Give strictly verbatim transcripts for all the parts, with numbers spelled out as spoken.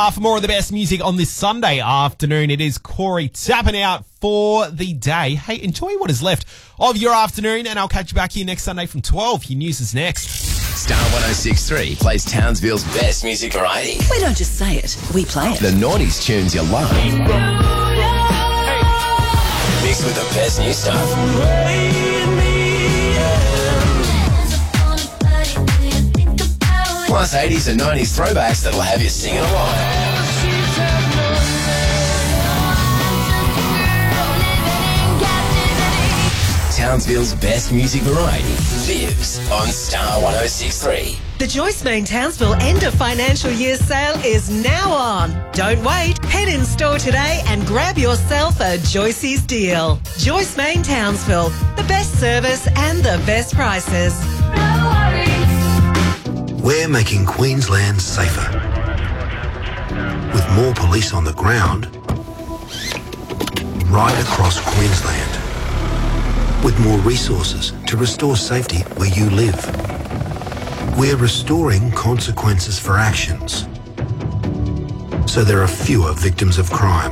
Uh, for more of the best music on this Sunday afternoon, it is Corey tapping out for the day. Hey, enjoy what is left of your afternoon, and I'll catch you back here next Sunday from twelve. Your news is next. Star one oh six three plays Townsville's best music variety. We don't just say it, we play it. The noughties tunes you love. Mixed with the best new stuff. Plus eighties and nineties throwbacks that'll have you singing along. Townsville's best music variety lives on Star one oh six three. The Joyce Main Townsville end of financial year sale is now on. Don't wait. Head in store today and grab yourself a Joyce's deal. Joyce Main Townsville, the best service and the best prices. No worries. We're making Queensland safer. With more police on the ground, right across Queensland. With more resources to restore safety where you live. We're restoring consequences for actions, so there are fewer victims of crime.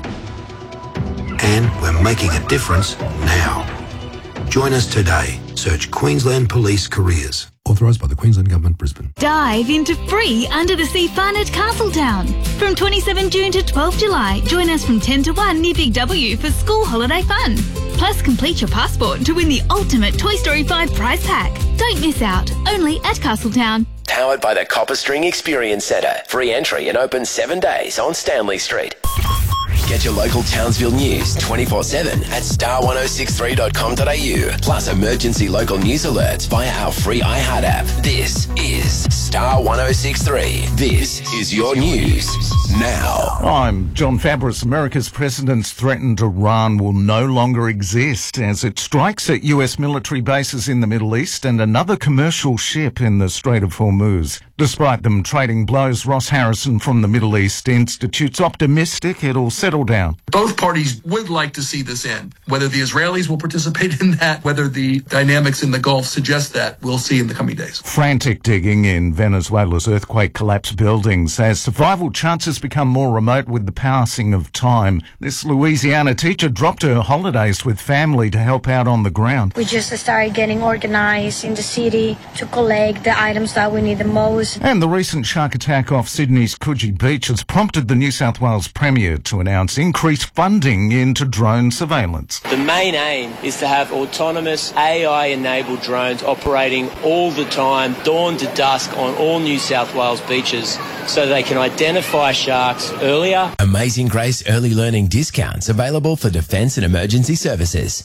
And we're making a difference now. Join us today. Search Queensland Police Careers. Authorised by the Queensland Government, Brisbane. Dive into free under-the-sea fun at Castletown. From twenty-seventh June to twelfth July, join us from ten to one near Big W for school holiday fun. Plus, complete your passport to win the ultimate Toy Story five prize pack. Don't miss out. Only at Castletown. Powered by the Copper String Experience Centre. Free entry and open seven days on Stanley Street. Get your local Townsville news twenty-four seven at star ten sixty-three dot com dot a u. Plus emergency local news alerts via our free iHeart app. This is Star ten sixty-three. This is your news now. I'm John Fabris. America's president's threatened Iran will no longer exist as it strikes at U S military bases in the Middle East and another commercial ship in the Strait of Hormuz. Despite them trading blows, Ross Harrison from the Middle East Institute's optimistic it'll settle down. Both parties would like to see this end. Whether the Israelis will participate in that, whether the dynamics in the Gulf suggest that, we'll see in the coming days. Frantic digging in Venezuela's earthquake-collapsed buildings as survival chances become more remote with the passing of time. This Louisiana teacher dropped her holidays with family to help out on the ground. We just started getting organized in the city to collect the items that we need the most. And the recent shark attack off Sydney's Coogee Beach has prompted the New South Wales Premier to announce increased funding into drone surveillance. The main aim is to have autonomous A I-enabled drones operating all the time, dawn to dusk on all New South Wales beaches so they can identify sharks earlier. Amazing Grace early learning discounts available for defence and emergency services.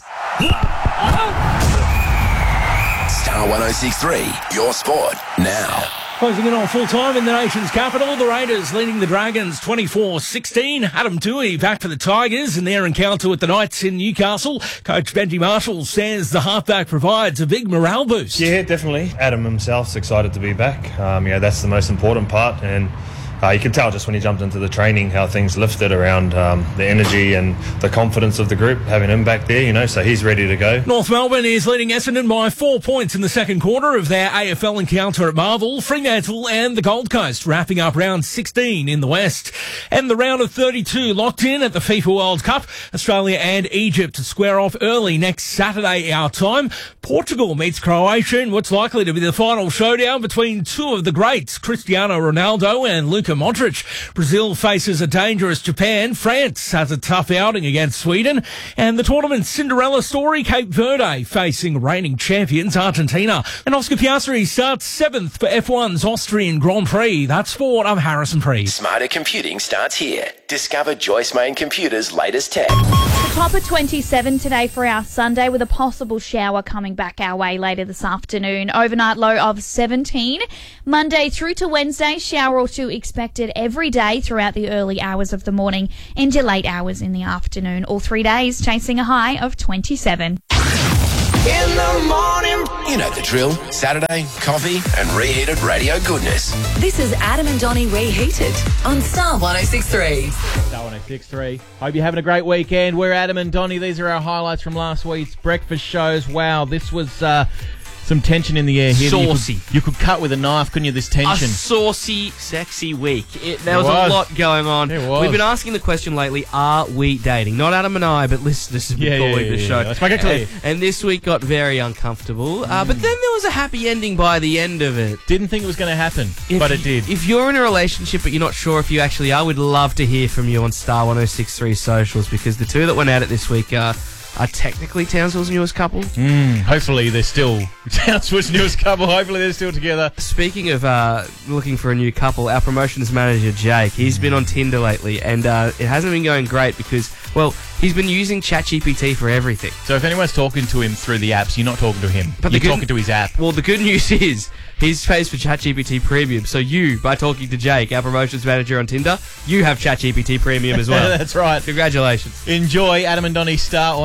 Star ten sixty-three, your sport now. Closing in on full time in the nation's capital, the Raiders leading the Dragons twenty-four sixteen. Adam Toohey back for the Tigers in their encounter with the Knights in Newcastle. Coach Benji Marshall says the halfback provides a big morale boost. Yeah, definitely. Adam himself's excited to be back. Um, you know, that's the most important part, and Uh, you can tell just when he jumped into the training how things lifted around um, the energy and the confidence of the group, having him back there, you know, so he's ready to go. North Melbourne is leading Essendon by four points in the second quarter of their A F L encounter at Marvel. Fremantle and the Gold Coast wrapping up round sixteen in the West. And the round of thirty-two locked in at the FIFA World Cup. Australia and Egypt to square off early next Saturday our time. Portugal meets Croatia in what's likely to be the final showdown between two of the greats, Cristiano Ronaldo and Luka Modric. Brazil faces a dangerous Japan. France has a tough outing against Sweden. And the tournament's Cinderella story, Cape Verde facing reigning champions Argentina. And Oscar Piastri starts seventh for F one's Austrian Grand Prix. That's sport. I'm Harrison Preece. Smarter computing starts here. Discover Joyce Main Computer's latest tech. The top of twenty-seven today for our Sunday with a possible shower coming back our way later this afternoon. Overnight low of seventeen. Monday through to Wednesday, shower or two expected every day throughout the early hours of the morning into late hours in the afternoon. All three days chasing a high of twenty-seven. In the morning. You know the drill. Saturday, coffee and reheated radio goodness. This is Adam and Donnie Reheated on Star ten sixty-three. Star ten sixty-three. Hope you're having a great weekend. We're Adam and Donnie. These are our highlights from last week's breakfast shows. Wow, this was... Uh, Some tension in the air here. Saucy. You could, you could cut with a knife, couldn't you, this tension? A saucy, sexy week. It, there It was, was. a lot going on. It was. We've been asking the question lately, are we dating? Not Adam and I, but listeners have been Yeah, yeah, calling yeah, the yeah, show. yeah. Let's make it clear. And, and this week got very uncomfortable. Uh, but then there was a happy ending by the end of it. Didn't think it was going to happen, If but it you- did. If you're in a relationship but you're not sure if you actually are, we'd love to hear from you on Star one oh six three socials, because the two that went at it this week are, are technically Townsville's newest couple. Mm, hopefully they're still Townsville's newest couple. Hopefully they're still together. Speaking of uh, looking for a new couple, our promotions manager, Jake, he's been on Tinder lately, and uh, it hasn't been going great because, well, he's been using ChatGPT for everything. So if anyone's talking to him through the apps, you're not talking to him. But you're the good- talking to his app. Well, the good news is he's pays for ChatGPT Premium, so you, by talking to Jake, our promotions manager on Tinder, you have ChatGPT Premium as well. That's right. Congratulations. Enjoy Adam and Donnie Star